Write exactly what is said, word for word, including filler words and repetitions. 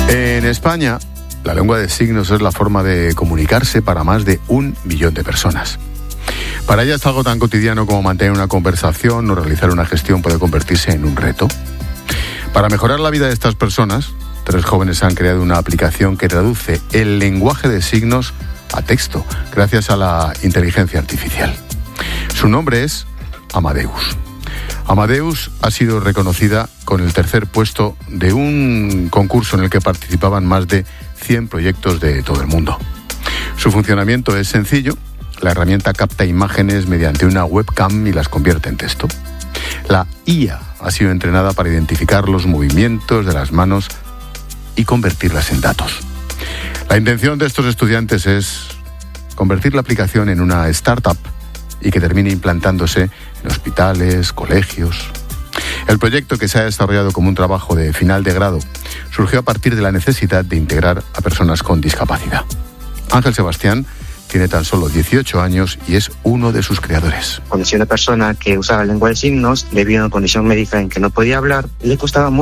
En España, la lengua de signos es la forma de comunicarse para más de un millón de personas. Para ellas, algo tan cotidiano como mantener una conversación o realizar una gestión puede convertirse en un reto. Para mejorar la vida de estas personas, tres jóvenes han creado una aplicación que traduce el lenguaje de signos a texto, gracias a la inteligencia artificial. Su nombre es Amadeus. Amadeus ha sido reconocida con el tercer puesto de un concurso en el que participaban más de cien proyectos de todo el mundo. Su funcionamiento es sencillo. La herramienta capta imágenes mediante una webcam y las convierte en texto. La I A ha sido entrenada para identificar los movimientos de las manos y convertirlas en datos. La intención de estos estudiantes es convertir la aplicación en una startup y que termine implantándose en hospitales, colegios. El proyecto, que se ha desarrollado como un trabajo de final de grado, surgió a partir de la necesidad de integrar a personas con discapacidad. Ángel Sebastián tiene tan solo dieciocho años y es uno de sus creadores. Conocí a una persona que usaba lengua de signos debido a una condición médica en que no podía hablar, le costaba mucho